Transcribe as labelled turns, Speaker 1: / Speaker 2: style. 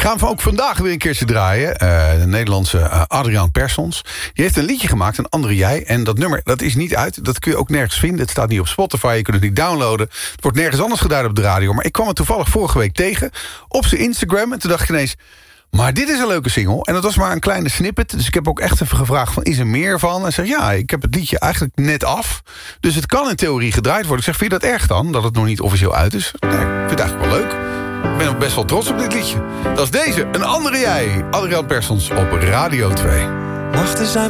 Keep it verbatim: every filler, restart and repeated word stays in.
Speaker 1: Ik ga hem ook vandaag weer een keertje draaien. Uh, de Nederlandse uh, Adriaan Persons. Die heeft een liedje gemaakt, Een Andere Jij. En dat nummer, dat is niet uit. Dat kun je ook nergens vinden. Het staat niet op Spotify, je kunt het niet downloaden. Het wordt nergens anders gedaan op de radio. Maar ik kwam het toevallig vorige week tegen op zijn Instagram. En toen dacht ik ineens, maar dit is een leuke single. En dat was maar een kleine snippet. Dus ik heb ook echt even gevraagd van, is er meer van? En zeg, ja, ik heb het liedje eigenlijk net af. Dus het kan in theorie gedraaid worden. Ik zeg, vind je dat erg dan? Dat het nog niet officieel uit is? Nee, ik vind het eigenlijk wel leuk. Ik ben ook best wel trots op dit liedje. Dat is deze, Een Andere Jij. Adriaan Persons op Radio twee.
Speaker 2: Nachten zijn